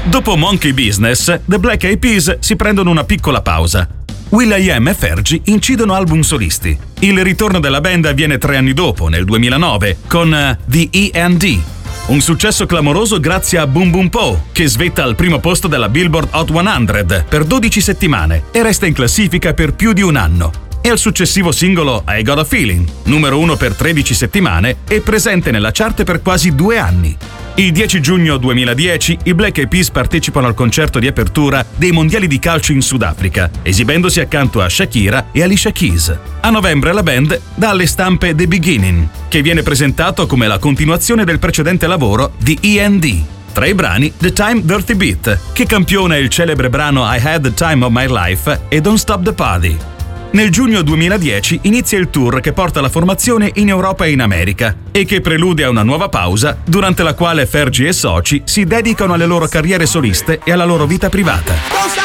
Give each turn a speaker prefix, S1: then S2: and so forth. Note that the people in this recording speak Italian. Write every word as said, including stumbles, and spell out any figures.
S1: Dopo Monkey Business, The Black Eyed Peas si prendono una piccola pausa. will.i.am e Fergie incidono album solisti. Il ritorno della band avviene tre anni dopo, nel duemilanove, con uh, The E and D. Un successo clamoroso grazie a Boom Boom Pow, che svetta al primo posto della Billboard Hot cento per dodici settimane e resta in classifica per più di un anno. E al successivo singolo I Got a Feeling, numero uno per tredici settimane e presente nella chart per quasi due anni. Il dieci giugno duemiladieci i Black Eyed Peas partecipano al concerto di apertura dei mondiali di calcio in Sudafrica, esibendosi accanto a Shakira e Alicia Keys. A novembre la band dà alle stampe The Beginning, che viene presentato come la continuazione del precedente lavoro di E and D. Tra i brani The Time Dirty Beat, che campiona il celebre brano I Had the Time of My Life e Don't Stop the Party. Nel giugno duemiladieci inizia il tour che porta la formazione in Europa e in America e che prelude a una nuova pausa durante la quale Fergie e soci si dedicano alle loro carriere soliste e alla loro vita privata.